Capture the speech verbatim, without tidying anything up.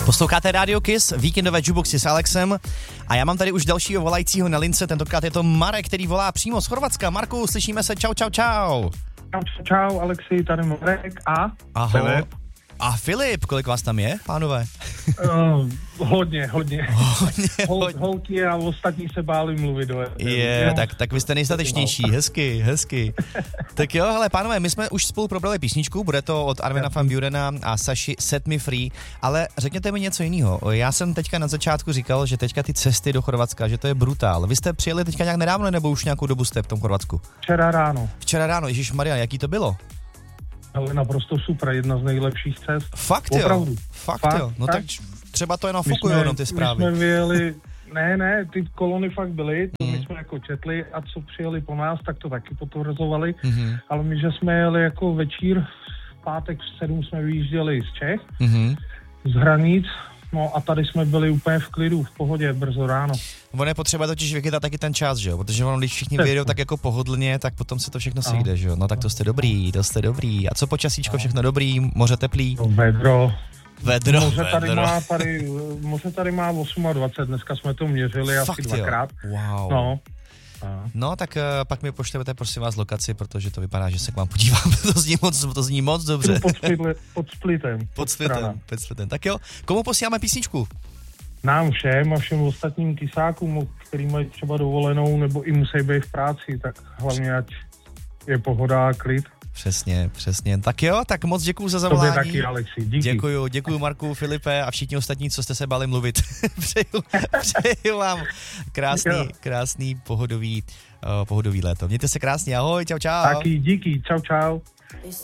Posloucháte Radio Kiss, víkendové jukeboxy s Alexem a já mám tady už dalšího volajícího na lince, tentokrát je to Marek, který volá přímo z Chorvatska. Marku, slyšíme se, čau, čau, čau. Čau, čau, Alexi, tady Marek a Ahoj. Filip. A Filip, kolik vás tam je, pánové? Uh, hodně, hodně. hodně, Hol, hodně. holky a ostatní se báli mluvit do Je, tak, tak vy jste nejstatečnější, hezky, hezky. Tak jo, hele, pánové, my jsme už spolu probrali písničku, bude to od Armina van Burena a Saši Set Me Free, ale řekněte mi něco jiného. Já jsem teďka na začátku říkal, že teďka ty cesty do Chorvatska, že to je brutál. Vy jste přijeli teďka nějak nedávno, nebo už nějakou dobu jste v tom Chorvatsku? Včera ráno. Včera ráno, ježišmarja, jaký to bylo? Ale naprosto super, jedna z nejlepších cest. Fakt jo? Opravdu. Fakt, Fakt, jo? No tak? tak třeba to jenom fokují jenom ty zprávy. My jsme vyjeli, ne, ne, ty kolony fakt byly, to Mm. my jsme jako četli a co přijeli po nás, tak to taky potvrzovali, Mhm. ale my, že jsme jeli jako večír, v pátek v sedm jsme vyjížděli z Čech, Mhm. z hranic, no a tady jsme byli úplně v klidu, v pohodě, brzo ráno. Ono je potřeba totiž vychytat taky ten čas, že jo? Protože ono, když všichni Přesně. vyjedou tak jako pohodlně, tak potom se to všechno No. sejde, že jo? No tak to jste dobrý, to jste dobrý. A co počasíčko, všechno dobrý, moře teplý? No, vedro. Vedro, Moře tady vedro. má, tady, moře tady má dvacet osm, dneska jsme to měřili Fakt asi jo? dvakrát. Wow. No. A. No, tak uh, pak mi pošlete prosím vás lokaci, protože to vypadá, že se k vám podívám. to zní moc, to zní moc dobře. Pod, splitle, pod splitem. Pod strana. splitem, pod splitem. Tak jo, komu posíláme písničku? Nám všem a všem ostatním kysákům, který mají třeba dovolenou nebo i musí být v práci, tak hlavně ať je pohoda a klid. Přesně, přesně. Tak jo, tak moc děkuju za Tobě zavolání. taky, Alexi, díky. Děkuju, děkuju Marku, Filipe a všichni ostatní, co jste se báli mluvit. přeju, přeju vám krásný, Jo. krásný pohodový, uh, pohodový léto. Mějte se krásně, ahoj, čau, čau. Taky díky, čau, čau.